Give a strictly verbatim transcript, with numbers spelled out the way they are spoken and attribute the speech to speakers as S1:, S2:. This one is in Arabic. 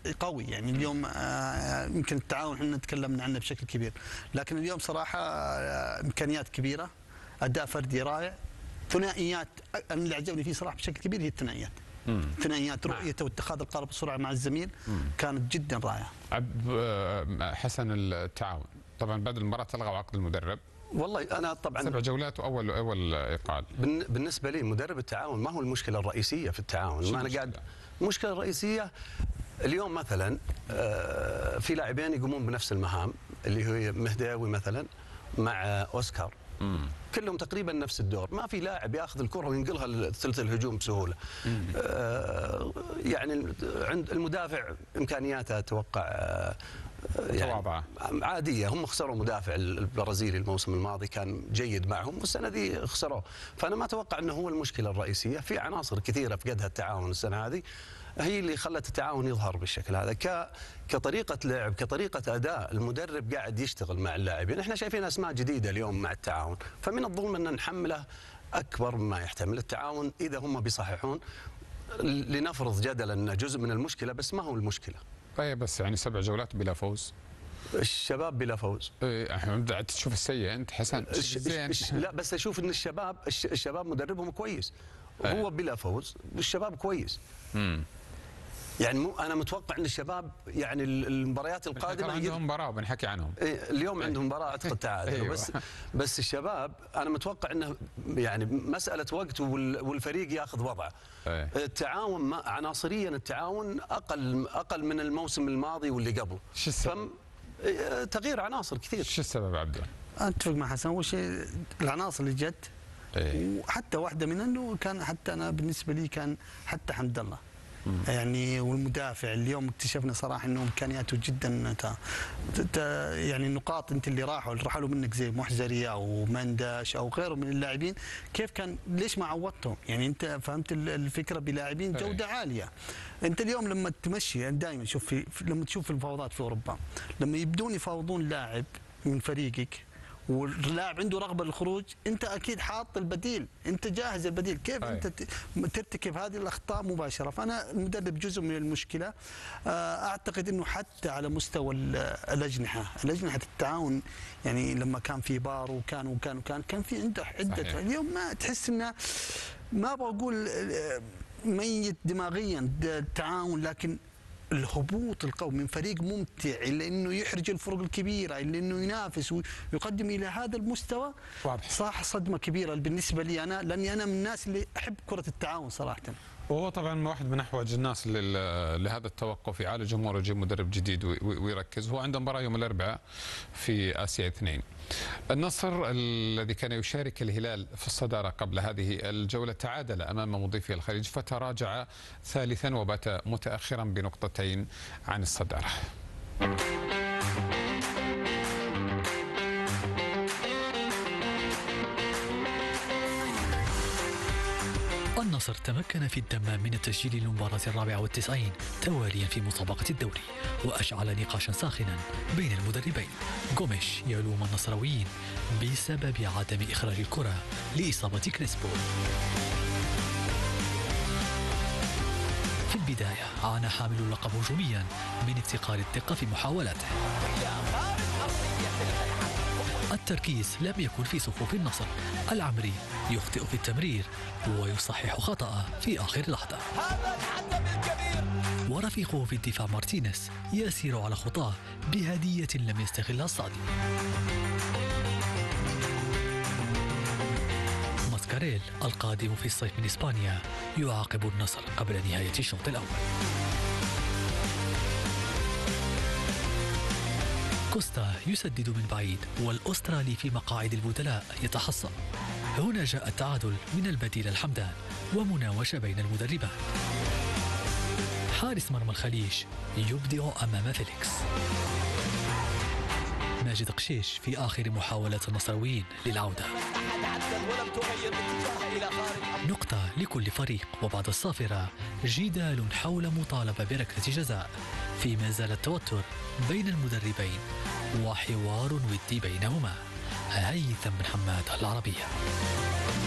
S1: قوي. يعني اليوم يمكن التعاون احنا تكلمنا عنه بشكل كبير، لكن اليوم صراحه امكانيات كبيره، اداء فردي رائع، ثنائيات. انا اللي عجبني فيه صراحه بشكل كبير هي الثنائيات. ثنائيات رؤيته واتخاذ القرار بسرعه مع الزميل مم. كانت جدا رائعه.
S2: حسن التعاون طبعا بعد المباراه الغوا عقد المدرب.
S3: والله انا طبعا
S2: سبع جولات واول اول ايقال.
S3: بالنسبه لي مدرب التعاون ما هو المشكله الرئيسيه في التعاون، ما انا قاعد المشكله الرئيسيه اليوم مثلا في لاعبين يقومون بنفس المهام اللي هي مهداوي مثلا مع اوسكار. مم. كلهم تقريبا نفس الدور، ما في لاعب ياخذ الكره وينقلها لثلث الهجوم بسهوله. آه يعني عند المدافع امكانياته اتوقع آه يعني عاديه، هم خسروا مدافع البرازيلي الموسم الماضي كان جيد معهم والسنه دي خسروه، فانا ما اتوقع انه هو المشكله الرئيسيه، في عناصر كثيره فقدها التعاون السنه هذه هي اللي خلت التعاون يظهر بالشكل هذا. ك كطريقه لعب، كطريقه اداء، المدرب قاعد يشتغل مع اللاعبين، احنا شايفين اسماء جديده اليوم مع التعاون، فمن الظلم ان نحمله اكبر مما يحتمل. التعاون اذا هم بيصححون، لنفرض جدلا انه جزء من المشكله بس ما هو المشكله.
S2: طيب بس يعني سبع جولات بلا فوز،
S3: الشباب بلا فوز.
S2: ايه احنا تشوف السيء انت حسن.
S3: الش... لا بس اشوف ان الشباب الش... الشباب مدربهم كويس، هو بلا فوز والشباب كويس. امم يعني مو انا متوقع ان الشباب يعني المباريات القادمه
S2: عندهم مباراه وبنحكي عنهم.
S3: إيه اليوم أيه. عندهم مباراه اعتقد تعادل. أيوة. بس بس الشباب انا متوقع انه يعني مساله وقت والفريق ياخذ وضعه. أيه. التعاون عناصريا التعاون اقل اقل من الموسم الماضي واللي قبله.
S2: شو السبب؟
S3: تغيير عناصر كثير.
S2: شو السبب عبد الله؟
S1: اتفق مع حسن، اول شيء العناصر اللي جت. أيه. وحتى واحده من انه كان حتى انا بالنسبه لي كان حتى حمد الله. مم. يعني والمدافع اليوم اكتشفنا صراحه انه امكانياته جدا تا تا يعني النقاط انت اللي راحوا اللي راحوا له منك زي محزري او مندش او غيره من اللاعبين، كيف كان ليش ما عوضتهم؟ يعني انت فهمت الفكره بلاعبين جوده عاليه. انت اليوم لما تمشي يعني دائما شوف في لما تشوف المفاوضات في اوروبا، لما يبدون يفاوضون لاعب من فريقك واللاعب عنده رغبه للخروج، انت اكيد حاط البديل، انت جاهز البديل، كيف أي. انت ترتكب هذه الاخطاء مباشره؟ فانا المدرب جزء من المشكله. اعتقد انه حتى على مستوى الاجنحه، الاجنحه التعاون يعني لما كان في بار وكان وكان وكان كان في عنده عده، اليوم ما تحس انه ما ابغى اقول ميت دماغيا التعاون، لكن الهبوط القوي من فريق ممتع الى انه يحرج الفرق الكبيره، الى انه ينافس ويقدم الى هذا المستوى. واضح. صح صدمه كبيره بالنسبه لي انا، لاني انا من الناس اللي احب كره التعاون صراحه.
S2: وهو طبعا واحد من احوج الناس لهذا التوقف، يعالج جمهوره ويجيب مدرب جديد ويركز. هو عنده مباراه يوم الاربعاء في اسيا اثنين. النصر الذي كان يشارك الهلال في الصداره قبل هذه الجوله تعادل امام مضيفي الخليج فتراجع ثالثا وبات متاخرا بنقطتين عن الصداره.
S4: النصر تمكن في الدمام من التسجيل للمباراة الرابعة والتسعين تواليا في مسابقة الدوري، وأشعل نقاشا ساخنا بين المدربين. غوميش يلوم النصراويين بسبب عدم إخراج الكرة لإصابة كريسبو. في البداية عانى حامل اللقب هجوميا من افتقار الدقة في محاولاته. التركيز لم يكن في صفوف النصر، العمري يخطئ في التمرير ويصحح خطأه في آخر لحظة، ورفيقه في الدفاع مارتينيز يسير على خطاه بهدية لم يستغلها الصادي. ماسكاريل القادم في الصيف من إسبانيا يعاقب النصر قبل نهاية الشوط الأول. كوستا يسدد من بعيد والأسترالي في مقاعد البدلاء يتحصن. هنا جاء التعادل من البديل الحمدان ومناوشة بين المدربان. حارس مرمى الخليج يبدع أمام فيليكس. ماجد قشيش في آخر محاولات النصراويين للعودة. نقطة لكل فريق، وبعد الصافرة جدال حول مطالبة بركلة جزاء، فيما زال التوتر بين المدربين وحوار ودي بينهما. هيثم بن حماد، العربية.